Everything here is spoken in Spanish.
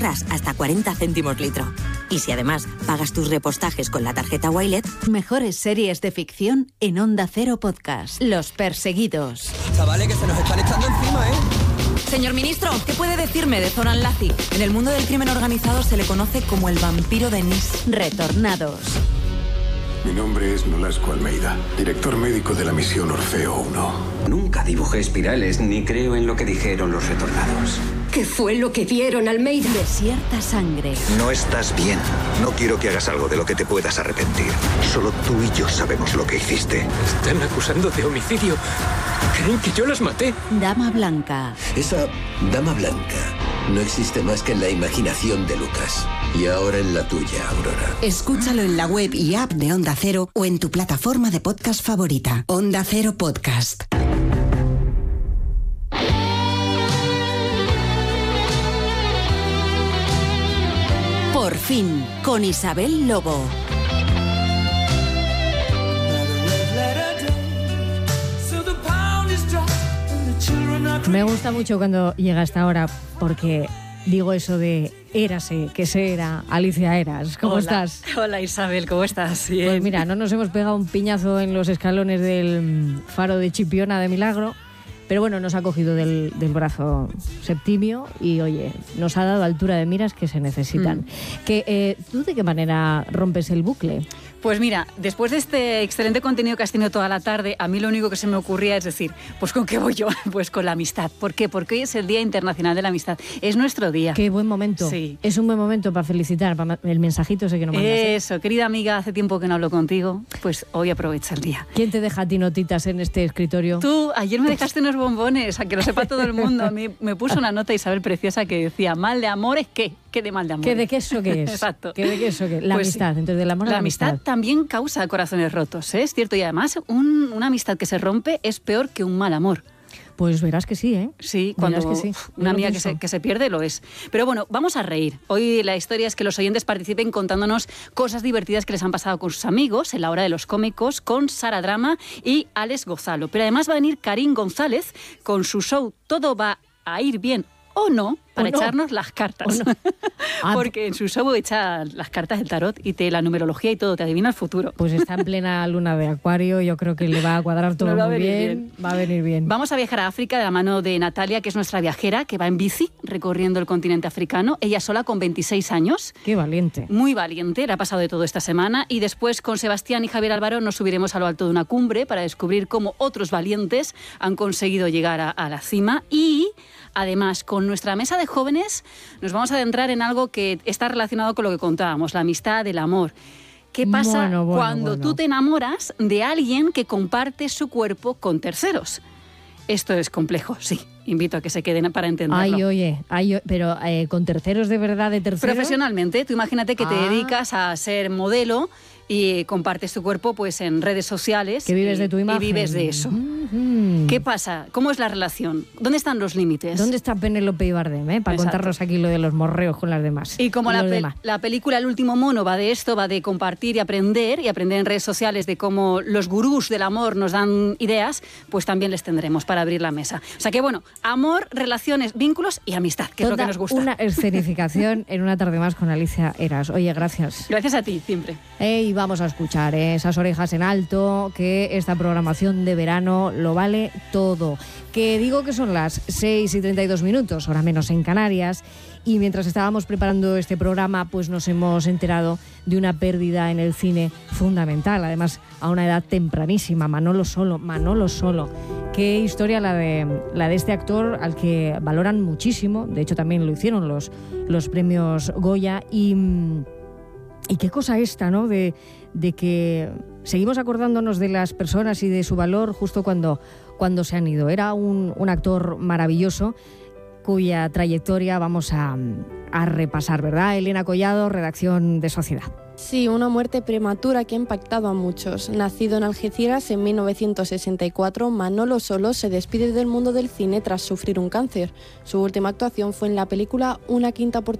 ahorras hasta 40 céntimos litro. Y si además pagas tus repostajes con la tarjeta Wilet... Mejores series de ficción en Onda Cero Podcast. Los Perseguidos. Chavales, que se nos están echando encima, ¿eh? Señor ministro, ¿qué puede decirme de Zoran Lazi? En el mundo del crimen organizado se le conoce como el vampiro de Nis. Retornados. Mi nombre es Nolasco Almeida, director médico de la misión Orfeo 1. Nunca dibujé espirales ni creo en lo que dijeron los retornados. ¿Qué fue lo que vieron, Almeida? Desierta sangre. No estás bien. No quiero que hagas algo de lo que te puedas arrepentir. Solo tú y yo sabemos lo que hiciste. Están acusando de homicidio. Creen que yo las maté. Dama Blanca. Esa Dama Blanca no existe más que en la imaginación de Lucas. Y ahora en la tuya, Aurora. Escúchalo en la web y app de Onda Cero o en tu plataforma de podcast favorita. Onda Cero Podcast. Por fin, con Isabel Lobo. Me gusta mucho cuando llega esta hora porque digo eso de érase, que se era, Alicia Eras. ¿Cómo estás? Hola Isabel, ¿cómo estás? Bien. Pues mira, no nos hemos pegado un piñazo en los escalones del faro de Chipiona de Milagro, pero bueno, nos ha cogido del brazo Septimio y oye, nos ha dado altura de miras que se necesitan. ¿Tú de qué manera rompes el bucle? Pues mira, después de este excelente contenido que has tenido toda la tarde, a mí lo único que se me ocurría es decir, pues ¿con qué voy yo? Pues con la amistad. ¿Por qué? Porque hoy es el Día Internacional de la Amistad. Es nuestro día. Qué buen momento. Sí. Es un buen momento para felicitar, para el mensajito ese que nos mandas. Eso, querida amiga, hace tiempo que no hablo contigo, pues hoy aprovecha el día. ¿Quién te deja a ti notitas en este escritorio? Tú, ayer me dejaste unos bombones, a que lo sepa todo el mundo. A mí me puso una nota Isabel preciosa que decía, mal de amores, ¿qué? ¿Qué de mal de amores? ¿Qué de queso qué es? Exacto. ¿Qué de queso qué es? La amistad, entonces del amor a la amistad. La amistad también causa corazones rotos, ¿eh? Es cierto, y además una amistad que se rompe es peor que un mal amor. Pues verás que sí, ¿eh? Sí, cuando que sí. una amiga que se pierde lo es. Pero bueno, vamos a reír. Hoy la historia es que los oyentes participen contándonos cosas divertidas que les han pasado con sus amigos en la hora de los cómicos, con Sara Drama y Alex Gozalo. Pero además va a venir Karim González con su show Todo va a ir bien o no, para echarnos las cartas. No. Porque en su show echa las cartas del tarot y la numerología y todo, te adivina el futuro. Pues está en plena luna de Acuario, yo creo que le va a cuadrar todo muy bien. Va a venir bien. Vamos a viajar a África de la mano de Natalia, que es nuestra viajera, que va en bici recorriendo el continente africano, ella sola con 26 años. Qué valiente. Muy valiente, le ha pasado de todo esta semana. Y después con Sebastián y Javier Álvaro nos subiremos a lo alto de una cumbre para descubrir cómo otros valientes han conseguido llegar a la cima. Y además, con nuestra mesa de jóvenes nos vamos a adentrar en algo que está relacionado con lo que contábamos, la amistad, el amor. ¿Qué pasa cuando tú te enamoras de alguien que comparte su cuerpo con terceros? Esto es complejo, sí. Invito a que se queden para entenderlo. Pero con terceros de verdad, de terceros. Profesionalmente, tú imagínate que te dedicas a ser modelo y compartes tu cuerpo pues en redes sociales. Que vives de tu imagen. Y vives de eso. ¿Qué pasa? ¿Cómo es la relación? ¿Dónde están los límites? ¿Dónde está Penélope y Bardem, para contarnos aquí lo de los morreos con las demás? Y como la película El último mono va de esto, va de compartir y aprender en redes sociales de cómo los gurús del amor nos dan ideas, pues también les tendremos para abrir la mesa. O sea que bueno, amor, relaciones, vínculos y amistad, que es lo que nos gusta. Una escenificación en una tarde más con Alicia Eras. Oye, gracias. Gracias a ti, siempre. Y vamos a escuchar esas orejas en alto, que esta programación de verano lo vale todo. Que digo que son las 6:32, hora menos en Canarias, y mientras estábamos preparando este programa, pues nos hemos enterado de una pérdida en el cine fundamental, además a una edad tempranísima, Manolo Solo. Qué historia la de este actor al que valoran muchísimo, de hecho también lo hicieron los premios Goya, y qué cosa esta, ¿no? De que seguimos acordándonos de las personas y de su valor justo cuando se han ido. Era un actor maravilloso cuya trayectoria vamos a repasar, ¿verdad? Elena Collado, redacción de Sociedad. Sí, una muerte prematura que ha impactado a muchos. Nacido en Algeciras en 1964, Manolo Solo se despide del mundo del cine tras sufrir un cáncer. Su última actuación fue en la película Una quinta oportunidad.